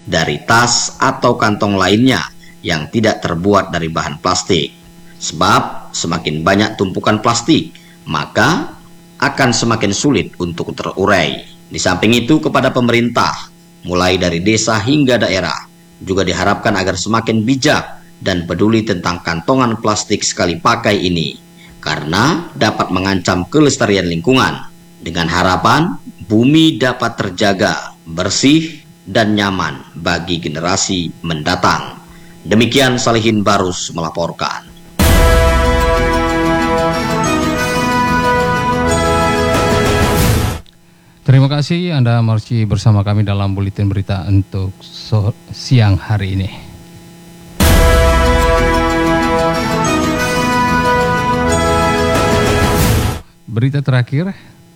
dari tas atau kantong lainnya yang tidak terbuat dari bahan plastik. Sebab semakin banyak tumpukan plastik, maka akan semakin sulit untuk terurai. Di samping itu, kepada pemerintah, mulai dari desa hingga daerah, juga diharapkan agar semakin bijak dan peduli tentang kantongan plastik sekali pakai ini, karena dapat mengancam kelestarian lingkungan, dengan harapan bumi dapat terjaga, bersih, dan nyaman bagi generasi mendatang. Demikian Salihin Barus melaporkan. Terima kasih Anda masih bersama kami dalam buletin berita untuk siang hari ini. Berita terakhir,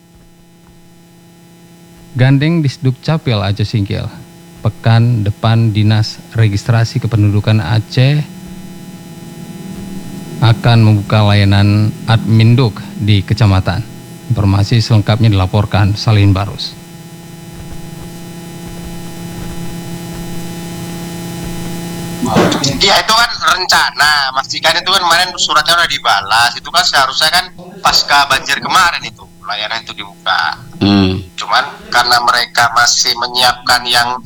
gandeng Disduk Capil Aceh Singkil. Pekan depan Dinas Registrasi Kependudukan Aceh akan membuka layanan Adminduk di kecamatan. Informasi selengkapnya dilaporkan Salihin Barus. Ya itu kan rencana, pastikan itu kan kemarin suratnya udah dibalas, itu kan seharusnya kan pasca banjir kemarin itu layanan itu dibuka. Cuman karena mereka masih menyiapkan yang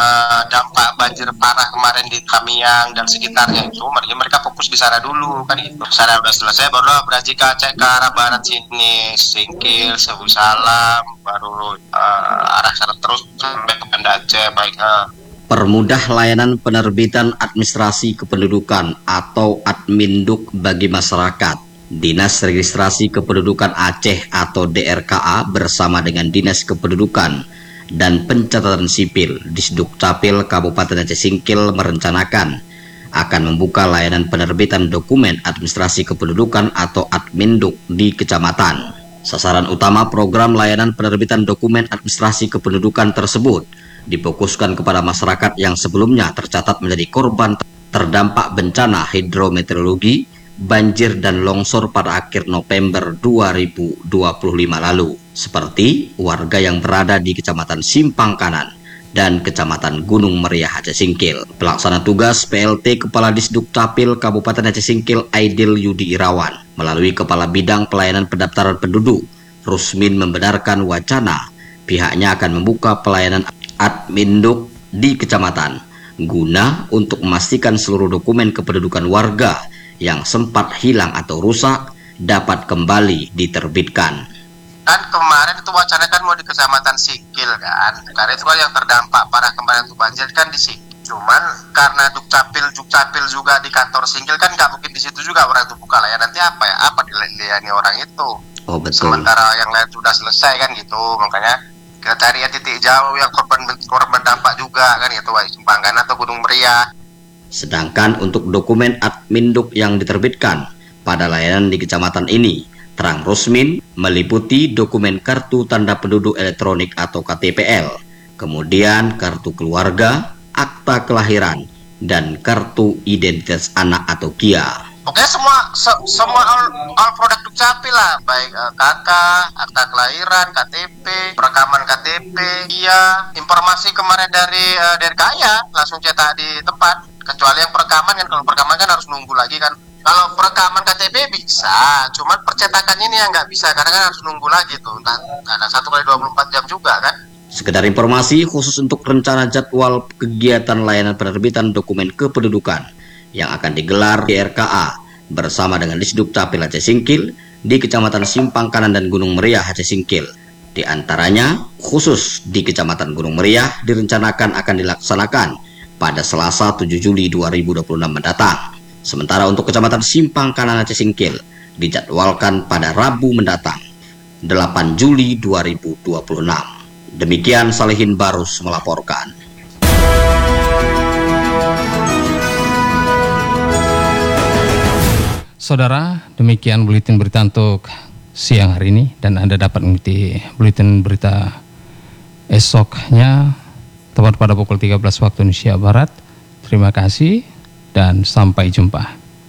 dampak banjir parah kemarin di Tamiang dan sekitarnya itu, mereka fokus di sana dulu kan itu. Sana udah selesai, baru beranjak ke Aceh ke arah barat sini, Singkil, Sebu Salam, baru arah sana terus sampai ke Banda Aceh baik. Permudah layanan penerbitan administrasi kependudukan atau Adminduk bagi masyarakat. Dinas Registrasi Kependudukan Aceh atau DRKA bersama dengan Dinas Kependudukan dan Pencatatan Sipil Disduk Capil Kabupaten Aceh Singkil merencanakan akan membuka layanan penerbitan dokumen administrasi kependudukan atau Adminduk di kecamatan. Sasaran utama program layanan penerbitan dokumen administrasi kependudukan tersebut difokuskan kepada masyarakat yang sebelumnya tercatat menjadi korban terdampak bencana hidrometeorologi, banjir dan longsor pada akhir November 2025 lalu, seperti warga yang berada di Kecamatan Simpang Kanan dan Kecamatan Gunung Meriah Aceh Singkil. Pelaksana tugas PLT Kepala Disduk Capil Kabupaten Aceh Singkil Aidil Yudi Irawan melalui Kepala Bidang Pelayanan Pendaftaran Penduduk Rusmin membenarkan wacana pihaknya akan membuka pelayanan Adminduk di kecamatan guna untuk memastikan seluruh dokumen kependudukan warga yang sempat hilang atau rusak dapat kembali diterbitkan. Kan kemarin itu wacana kan mau di kecamatan Singkil kan, karena itu kan yang terdampak parah kemarin itu banjir kan di Singkil. Cuman karena Dukcapil juga di kantor Singkil kan nggak mungkin di situ juga orang itu buka layanan, nanti apa dilayani orang itu. Oh betul. Sementara yang lain sudah selesai kan gitu, makanya kita cari titik jauh yang korban dampak juga kan gitu, Simpang Kanan atau Gunung Meriah. Sedangkan untuk dokumen Adminduk yang diterbitkan pada layanan di kecamatan ini, terang Rusmin meliputi dokumen kartu tanda penduduk elektronik atau KTPL, kemudian kartu keluarga, akta kelahiran, dan kartu identitas anak atau KIA. Pokoknya semua all produk Dukcapil lah, baik KK, akta kelahiran, KTP, perekaman KTP, iya, informasi kemarin dari Kaya langsung cetak di tempat. Kecuali yang perekaman kan, kalau perekaman kan harus nunggu lagi kan. Kalau perekaman KTP bisa, cuman percetakan ini yang nggak bisa karena kan harus nunggu lagi tuh. Ada 1x24 jam juga kan. Sekedar informasi khusus untuk rencana jadwal kegiatan layanan penerbitan dokumen kependudukan yang akan digelar di RKA bersama dengan Disduk Capil Aceh Singkil di Kecamatan Simpang Kanan dan Gunung Meriah Aceh Singkil. Di antaranya, khusus di Kecamatan Gunung Meriah direncanakan akan dilaksanakan pada Selasa 7 Juli 2026 mendatang. Sementara untuk Kecamatan Simpang Kanan Aceh Singkil dijadwalkan pada Rabu mendatang, 8 Juli 2026. Demikian Salihin Barus melaporkan. Saudara, demikian buletin berita untuk siang hari ini, dan Anda dapat mengikuti buletin berita esoknya tepat pada pukul 13 waktu Indonesia Barat. Terima kasih dan sampai jumpa.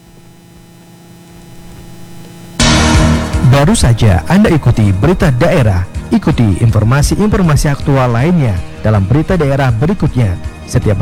Baru saja Anda ikuti berita daerah. Ikuti informasi-informasi aktual lainnya dalam berita daerah berikutnya setiap